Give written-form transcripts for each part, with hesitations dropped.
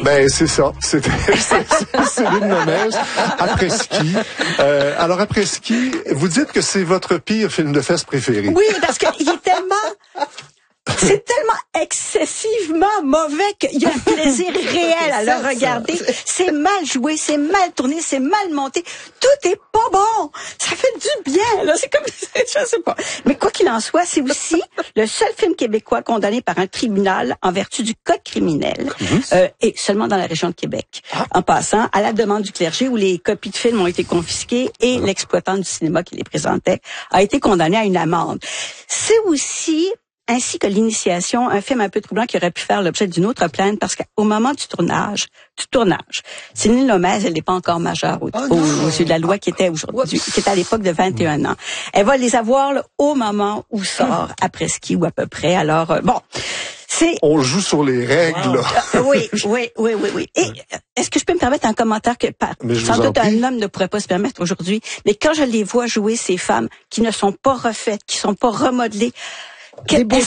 Ben, c'est ça. C'était Céline Nonez, après ski. Alors, après ski, vous dites que c'est votre pire film de fesses préféré. Oui, parce qu'il est c'est tellement excessivement mauvais qu'il y a un plaisir réel à le regarder. C'est mal joué, c'est mal tourné, c'est mal monté. Tout est pas bon. Ça fait du bien, là. C'est comme, je sais pas. Mais quoi qu'il en soit, c'est aussi le seul film québécois condamné par un tribunal en vertu du code criminel, et seulement dans la région de Québec. En passant, à la demande du clergé où les copies de films ont été confisquées et l'exploitant du cinéma qui les présentait a été condamné à une amende. C'est aussi ainsi que l'Initiation, un film un peu troublant qui aurait pu faire l'objet d'une autre plainte parce qu'au moment du tournage, Céline Nonez, elle n'est pas encore majeure aux yeux de la loi qui était aujourd'hui, qui est à l'époque de 21 ans. Elle va les avoir là, au moment où sort après ski ou à peu près. Alors bon, on joue sur les règles. Là. Oui. Et est-ce que je peux me permettre un commentaire que sans doute un homme ne pourrait pas se permettre aujourd'hui, mais quand je les vois jouer ces femmes qui ne sont pas refaites, qui sont pas remodelées, elles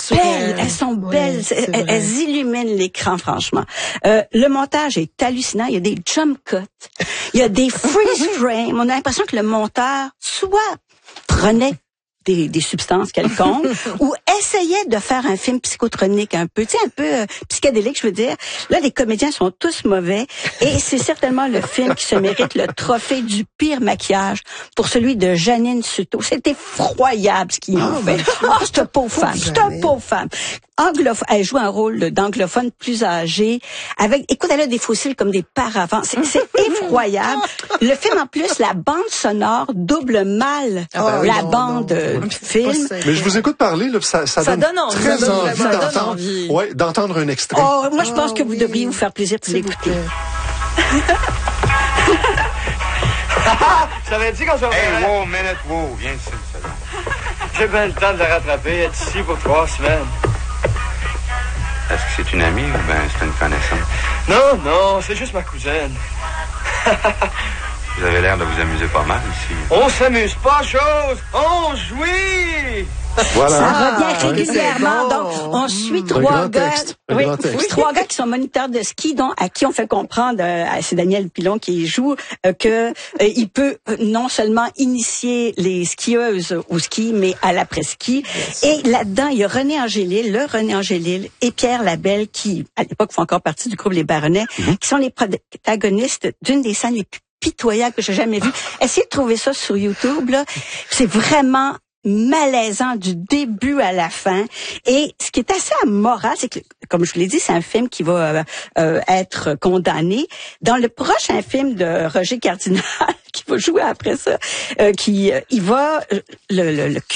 sont belles, elles illuminent l'écran, franchement. Le montage est hallucinant, il y a des jump cuts, il y a des freeze frames, on a l'impression que le monteur soit prenait des substances quelconques ou essayait de faire un film psychotronique un peu, tu sais, un peu psychédélique, je veux dire. Là, les comédiens sont tous mauvais et c'est certainement le film qui se mérite le trophée du pire maquillage pour celui de Janine Suto. C'est effroyable ce qu'ils ont fait. C'est une pauvre femme. Elle joue un rôle d'anglophone plus âgé. Écoute, elle a des fossiles comme des paravents. C'est effroyable. Le film, en plus, la bande sonore double mal la bande du film. Mais je vous écoute parler, là, ça donne très envie d'entendre un extrait. Moi, je pense que vous devriez vous faire plaisir pour l'écouter. Ça avait dit qu'on se reverrait. Hey, wow, viens ici. J'ai bien le temps de la rattraper, être ici pour 3 semaines. Est-ce que c'est une amie ou bien c'est une connaissance? Non, c'est juste ma cousine. Vous avez l'air de vous amuser pas mal ici. On s'amuse pas, chose! On jouit! Voilà. Ça revient régulièrement. Donc, on suit trois gars. Trois gars qui sont moniteurs de ski, donc à qui on fait comprendre, c'est Daniel Pilon qui joue, que il peut non seulement initier les skieuses au ski, mais à l'après-ski. Et là-dedans, il y a René Angélil et Pierre Labelle qui, à l'époque, font encore partie du groupe Les Baronnets, qui sont les protagonistes d'une des scènes les plus pitoyables que j'ai jamais vues. Essayez de trouver ça sur YouTube, là. C'est vraiment malaisant du début à la fin. Et ce qui est assez amoral, c'est que, comme je vous l'ai dit, c'est un film qui va être condamné. Dans le prochain film de Roger Cardinal, qui va jouer après ça, il va le